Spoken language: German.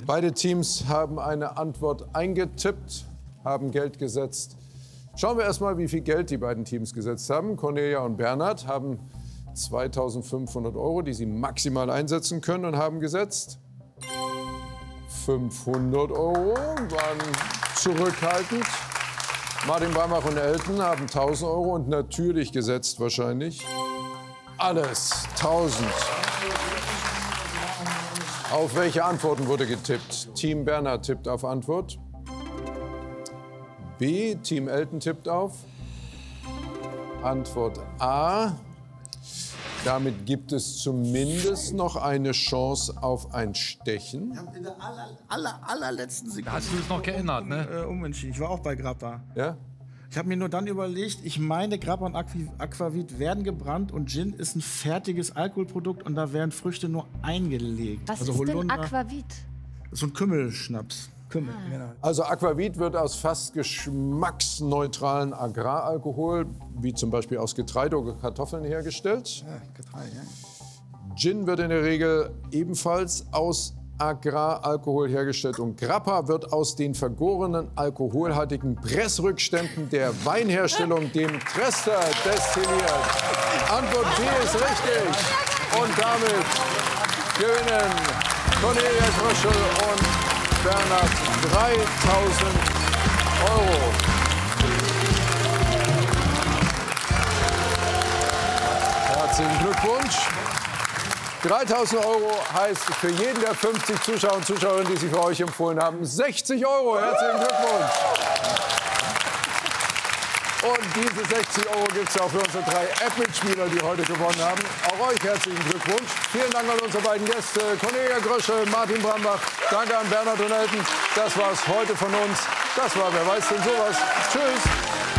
Beide Teams haben eine Antwort eingetippt, haben Geld gesetzt. Schauen wir erst mal, wie viel Geld die beiden Teams gesetzt haben. Cornelia und Bernhard haben 2.500 €, die sie maximal einsetzen können, und haben gesetzt 500 €, waren zurückhaltend. Martin Brambach und Elton haben 1.000 € und natürlich gesetzt wahrscheinlich alles 1.000. Auf welche Antworten wurde getippt? Team Bernhard tippt auf Antwort B. Team Elton tippt auf Antwort A. Damit gibt es zumindest noch eine Chance auf ein Stechen. Ich habe in der allerletzten Sekunde... Hast du es noch geändert, ne? Umentschieden. Ich war auch bei Grappa. Ja? Ich habe mir nur dann überlegt, ich meine, Grappa und Aquavit werden gebrannt und Gin ist ein fertiges Alkoholprodukt und da werden Früchte nur eingelegt. Was also ist Holunder, denn Aquavit? Das ist so ein Kümmelschnaps. Kümmel, genau. Also Aquavit wird aus fast geschmacksneutralen Agraralkohol, wie zum Beispiel aus Getreide oder Kartoffeln, hergestellt. Ja, Getreide, ja. Gin wird in der Regel ebenfalls aus Agraralkohol hergestellt und Grappa wird aus den vergorenen alkoholhaltigen Pressrückständen der Weinherstellung, dem Trester, destilliert. Antwort B ist richtig. Und damit gewinnen Cornelia Gröschel und Bernhard 3.000 €. Herzlichen Glückwunsch. 3.000 € heißt für jeden der 50 Zuschauer und Zuschauerinnen, die sich für euch empfohlen haben, 60 €. Herzlichen Glückwunsch. Und diese 60 € gibt es auch für unsere 3 App-Mitspieler, die heute gewonnen haben. Auch euch herzlichen Glückwunsch. Vielen Dank an unsere beiden Gäste, Cornelia Gröschel, Martin Brambach. Danke an Bernhard und Elton. Das war's heute von uns. Das war Wer weiß denn sowas. Tschüss.